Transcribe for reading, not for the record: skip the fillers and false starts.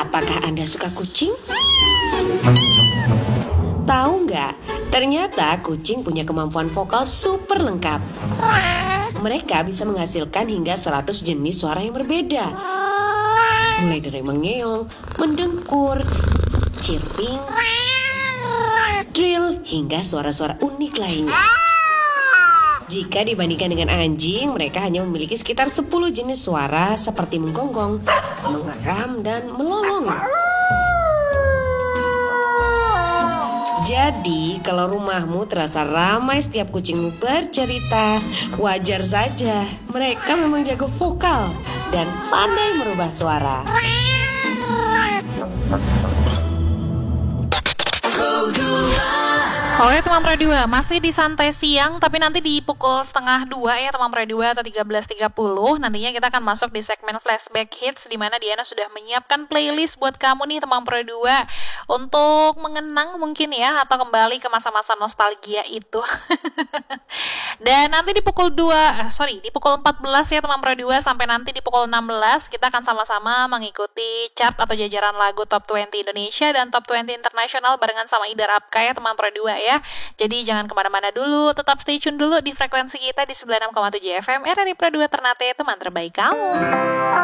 Apakah Anda suka kucing? Tahu nggak? Ternyata kucing punya kemampuan vokal super lengkap. Mereka bisa menghasilkan hingga 100 jenis suara yang berbeda. Mulai dari mengeong, mendengkur, chirping, trill, hingga suara-suara unik lainnya. Jika dibandingkan dengan anjing, mereka hanya memiliki sekitar 10 jenis suara seperti menggonggong, mengeram, dan melolong. Jadi, kalau rumahmu terasa ramai setiap kucingmu bercerita, wajar saja. Mereka memang jago vokal dan pandai merubah suara. Oke teman Pro 2, masih di santai siang, tapi nanti di pukul 1:30 ya teman Pro 2 atau 13.30 nantinya kita akan masuk di segmen flashback hits, di mana Diana sudah menyiapkan playlist buat kamu nih teman Pro 2 untuk mengenang mungkin ya, atau kembali ke masa-masa nostalgia itu. Dan nanti di pukul 14 ya teman Pro 2 sampai nanti di pukul 16 kita akan sama-sama mengikuti chart atau jajaran lagu Top 20 Indonesia dan Top 20 Internasional barengan sama Ida Rapka ya teman Pro 2 ya. Jadi jangan kemana-mana dulu, tetap stay tune dulu di frekuensi kita di 96,7 FM RRI Pro 2 Ternate, teman terbaik kamu.